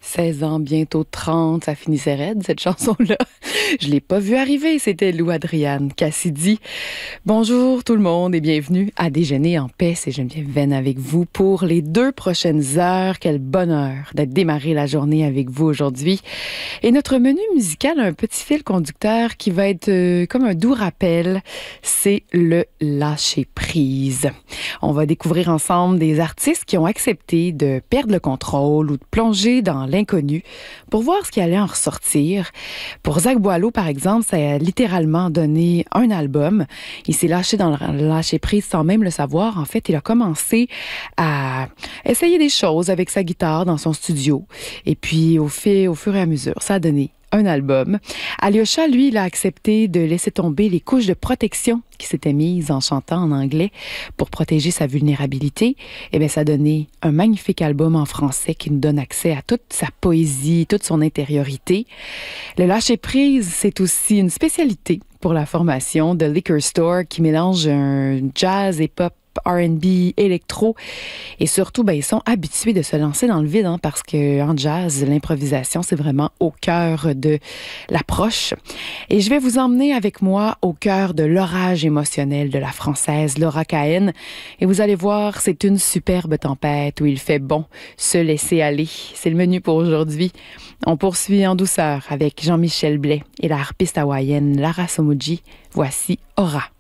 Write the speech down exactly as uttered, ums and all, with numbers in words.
seize ans, bientôt trente, ça finissait raide, cette chanson-là. Je l'ai pas vue arriver, c'était Lou Adriane Cassidy. Bonjour tout le monde et bienvenue à Déjeuner en paix. C'est Geneviève Venn avec vous pour les deux prochaines heures. Quel bonheur d'être démarré la journée avec vous aujourd'hui. Et notre menu musical a un petit fil conducteur qui va être euh, comme un doux rappel. C'est le lâcher-prise. On va découvrir ensemble des artistes qui ont accepté de perdre le contrôle ou de plonger dans l'inconnu pour voir ce qui allait en ressortir. Pour Zach Boileau, par exemple, ça a littéralement donné un album. Il s'est lâché dans le lâcher-prise sans même le savoir. En fait, il a commencé à essayer des choses avec sa guitare dans son studio. Et puis, au, fait, au fur et à mesure, ça a donné un album. Alyosha, lui, il a accepté de laisser tomber les couches de protection qui s'étaient mises en chantant en anglais pour protéger sa vulnérabilité. Eh bien, ça a donné un magnifique album en français qui nous donne accès à toute sa poésie, toute son intériorité. Le lâcher-prise, c'est aussi une spécialité pour la formation de Liquor Store qui mélange un jazz et pop, R and B, électro. Et surtout, ben, ils sont habitués de se lancer dans le vide hein, parce qu'en jazz, l'improvisation, c'est vraiment au cœur de l'approche. Et je vais vous emmener avec moi au cœur de l'orage émotionnel de la Française Laura Cahen. Et vous allez voir, c'est une superbe tempête où il fait bon se laisser aller. C'est le menu pour aujourd'hui. On poursuit en douceur avec Jean-Michel Blais et la harpiste hawaïenne Lara Somoudji. Voici Aura.